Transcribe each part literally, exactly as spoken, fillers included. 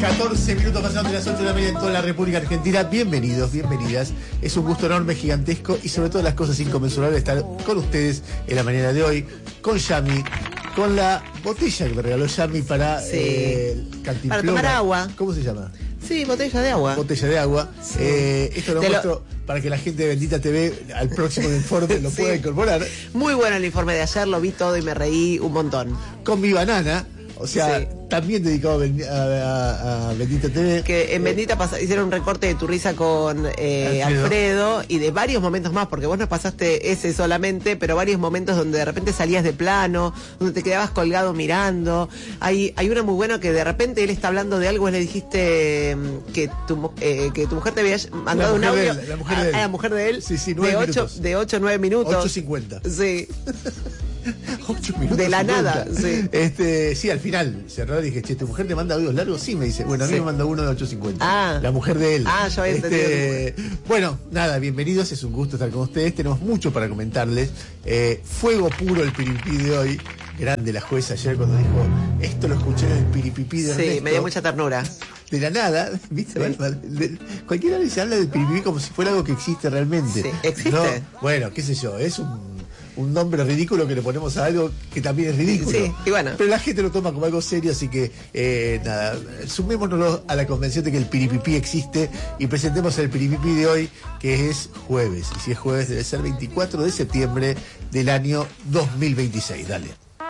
catorce minutos pasando de las ocho de la mañana en toda la República Argentina. Bienvenidos, bienvenidas. Es un gusto enorme, gigantesco y sobre todo las cosas inconmensurables estar con ustedes en la mañana de hoy, con Yami, con la botella que me regaló Yami para sí. eh, Cantimplora. Para tomar agua. ¿Cómo se llama? Sí, botella de agua. Botella de agua. Sí. Eh, esto lo Te muestro lo... para que la gente de Bendita T V al próximo informe lo sí. pueda incorporar. Muy bueno el informe de ayer, lo vi todo y me reí un montón. Con mi banana. O sea, sí. también dedicado a, a, a Bendita T V. Que en Bendita eh, pasa, hicieron un recorte de tu risa con eh, Alfredo. Alfredo y de varios momentos más, porque vos no pasaste ese solamente, pero varios momentos donde de repente salías de plano, donde te quedabas colgado mirando. Hay hay uno muy bueno que de repente él está hablando de algo y le dijiste que tu, eh, que tu mujer te había mandado un audio él, la mujer de él. a, a la mujer de él sí, sí, de ocho, de ocho, nueve minutos. ocho cincuenta. Sí. ocho minutos. De la cincuenta. nada, sí. Este, sí, al final cerró y dije, che, ¿tu mujer te manda audios largos? Sí, me dice. Bueno, a mí sí. me manda uno de ocho cincuenta. Ah. La mujer de él. Ah, yo había este, entendido. Bueno, nada, bienvenidos, es un gusto estar con ustedes. Tenemos mucho para comentarles. Eh, fuego puro el piripí de hoy. Grande la jueza ayer cuando dijo, esto lo escuché en el piripipí de Ernesto. Sí, me dio mucha ternura. De la nada, ¿viste? Sí. Cualquiera vez se habla del piripipí como si fuera algo que existe realmente. Sí, existe. ¿No? Bueno, qué sé yo, es un... un nombre ridículo que le ponemos a algo que también es ridículo. Sí, y bueno. Pero la gente lo toma como algo serio, así que eh, nada, sumémonos a la convención de que el piripipí existe y presentemos el piripipí de hoy, que es jueves. Y si es jueves debe ser veinticuatro de septiembre del año dos mil veintiséis. Dale.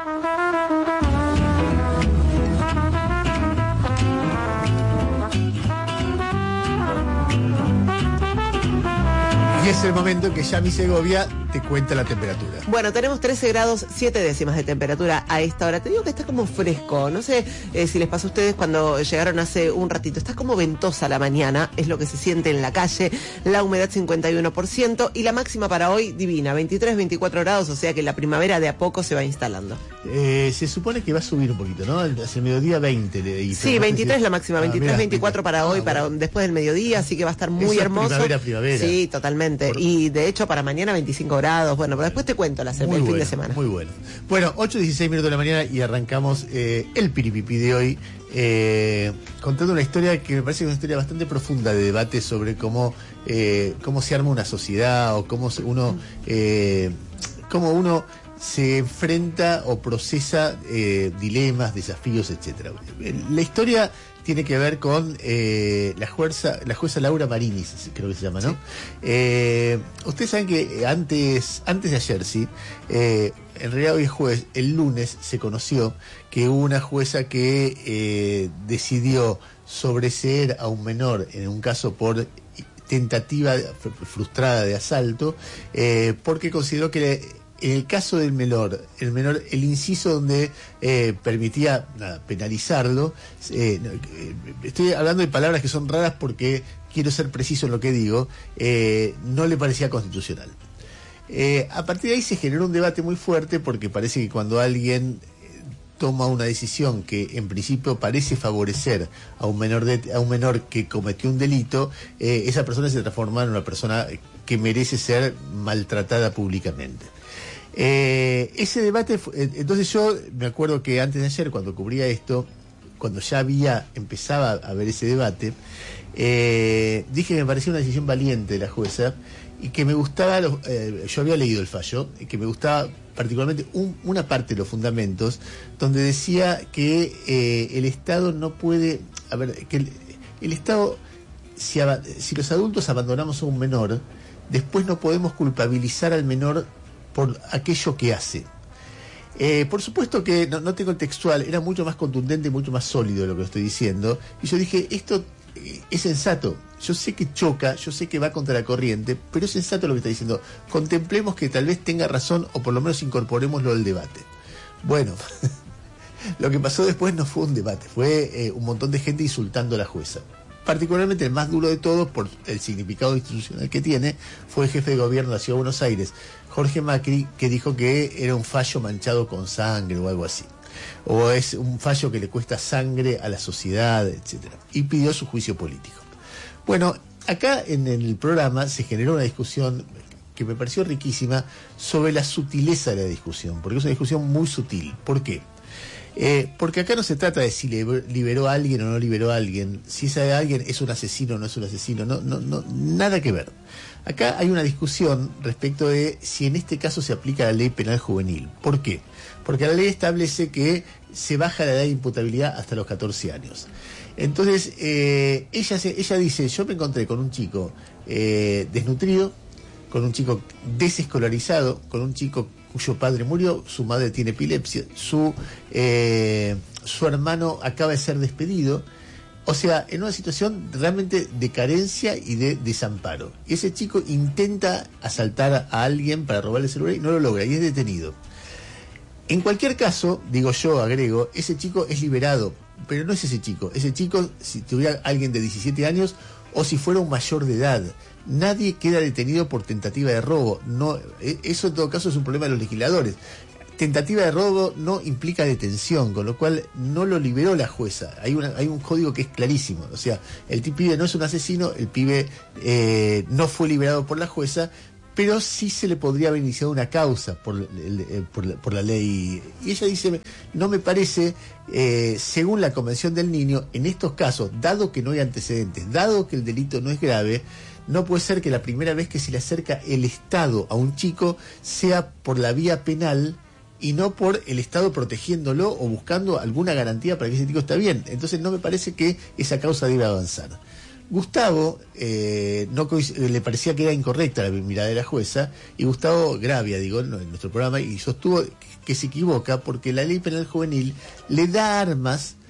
Y es el momento en que Yami Segovia te cuenta la temperatura. Bueno, tenemos trece grados, siete décimas de temperatura a esta hora. Te digo que está como fresco. No sé eh, si les pasó a ustedes cuando llegaron hace un ratito. Está como ventosa la mañana, es lo que se siente en la calle. La humedad cincuenta y uno por ciento y la máxima para hoy divina, veintitrés, veinticuatro grados, o sea que la primavera de a poco se va instalando. Eh, se supone que va a subir un poquito, ¿no? Hacia el mediodía veinte. Le sí, veintitrés la máxima, veintitrés, ah, veinticuatro para ah, hoy, bueno. para después del mediodía, así que va a estar muy Eso hermoso. Es primavera, primavera. Sí, totalmente. Por... Y de hecho para mañana veinticinco grados, bueno, pero después te cuento la semana, el bueno, fin de semana. Muy bueno. Bueno, ocho dieciséis minutos de la mañana y arrancamos eh, el piripipí de hoy, eh, contando una historia que me parece que es una historia bastante profunda de debate sobre cómo, eh, cómo se arma una sociedad o cómo uno, eh, cómo uno se enfrenta o procesa eh, dilemas, desafíos, etcétera. La historia tiene que ver con eh, la jueza, la jueza Laura Marini, creo que se llama, ¿no? Sí. Eh, ustedes saben que antes, antes de ayer, sí, eh, en realidad hoy es jueves, el lunes se conoció que hubo una jueza que eh, decidió sobreseer a un menor en un caso por tentativa frustrada de asalto, eh, porque consideró que le, en el caso del menor, el menor, el inciso donde eh, permitía nada, penalizarlo, eh, estoy hablando de palabras que son raras porque quiero ser preciso en lo que digo, eh, no le parecía constitucional. Eh, a partir de ahí se generó un debate muy fuerte porque parece que cuando alguien toma una decisión que en principio parece favorecer a un menor de, a un menor que cometió un delito, eh, esa persona se transforma en una persona que merece ser maltratada públicamente. Eh, ese debate, entonces yo me acuerdo que antes de ayer, cuando cubría esto, cuando ya había, empezaba a haber ese debate, eh, dije que me parecía una decisión valiente de la jueza y que me gustaba, los, eh, yo había leído el fallo, y que me gustaba particularmente un, una parte de los fundamentos, donde decía que eh, el Estado no puede, a ver, que el, el Estado, si, si los adultos abandonamos a un menor, después no podemos culpabilizar al menor por aquello que hace. Eh, por supuesto que no, no tengo el textual, era mucho más contundente y mucho más sólido lo que estoy diciendo, y yo dije, esto eh, es sensato, yo sé que choca, yo sé que va contra la corriente, pero es sensato lo que está diciendo, contemplemos que tal vez tenga razón o por lo menos incorporémoslo al debate. Bueno, lo que pasó después no fue un debate, fue eh, un montón de gente insultando a la jueza. Particularmente el más duro de todos, por el significado institucional que tiene, fue el jefe de gobierno de la Ciudad de Buenos Aires, Jorge Macri, que dijo que era un fallo manchado con sangre o algo así. O es un fallo que le cuesta sangre a la sociedad, etcétera. Y pidió su juicio político. Bueno, acá en el programa se generó una discusión que me pareció riquísima sobre la sutileza de la discusión, porque es una discusión muy sutil. ¿Por qué? Eh, porque acá no se trata de si liberó a alguien o no liberó a alguien, si ese alguien es un asesino o no es un asesino, no, no, no, nada que ver. Acá hay una discusión respecto de si en este caso se aplica la ley penal juvenil. ¿Por qué? Porque la ley establece que se baja la edad de imputabilidad hasta los catorce años. Entonces, eh, ella, se, ella dice, yo me encontré con un chico eh, desnutrido, con un chico desescolarizado, con un chico cuyo padre murió, su madre tiene epilepsia, su, eh, su hermano acaba de ser despedido, o sea, en una situación realmente de carencia y de desamparo. Y ese chico intenta asaltar a alguien para robarle el celular y no lo logra, y es detenido. En cualquier caso, digo yo, agrego, ese chico es liberado, pero no es ese chico. Ese chico, si tuviera alguien de diecisiete años o si fuera un mayor de edad, nadie queda detenido por tentativa de robo. No, eso en todo caso es un problema de los legisladores. Tentativa de robo no implica detención, con lo cual no lo liberó la jueza. Hay, una, hay un código que es clarísimo. O sea, el pibe no es un asesino, el pibe eh, no fue liberado por la jueza, pero sí se le podría haber iniciado una causa por, el, el, por, la, por la ley. Y ella dice, no me parece, eh, según la Convención del Niño, en estos casos, dado que no hay antecedentes, dado que el delito no es grave, no puede ser que la primera vez que se le acerca el Estado a un chico sea por la vía penal y no por el Estado protegiéndolo o buscando alguna garantía para que ese chico esté bien. Entonces no me parece que esa causa debe avanzar. Gustavo eh, no le parecía que era incorrecta la mirada de la jueza, y Gustavo Gravia, digo, en nuestro programa, y sostuvo que se equivoca porque la ley penal juvenil le da armas